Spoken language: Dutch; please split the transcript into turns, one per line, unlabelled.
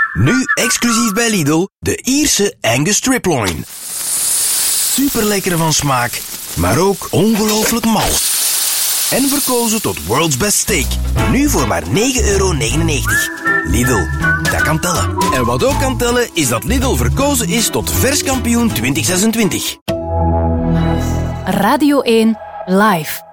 Nu exclusief bij Lidl, de Ierse Angus Striploin. Super lekker van smaak, maar ook ongelooflijk mal. En verkozen tot World's Best Steak. Nu voor maar €9,99. Lidl, dat kan tellen. En wat ook kan tellen, is dat Lidl verkozen is tot verskampioen 2026.
Radio 1 Live.